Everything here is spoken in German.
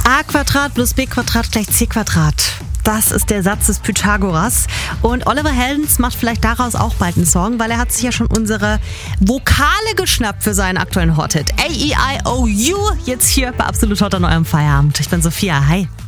A Quadrat plus B Quadrat gleich C Quadrat. Das ist der Satz des Pythagoras. Und Oliver Heldens macht vielleicht daraus auch bald einen Song, weil er hat sich ja schon unsere Vokale geschnappt für seinen aktuellen Hot-Hit. A-E-I-O-U, jetzt hier bei Absolut Hot an eurem Feierabend. Ich bin Sophia, hi.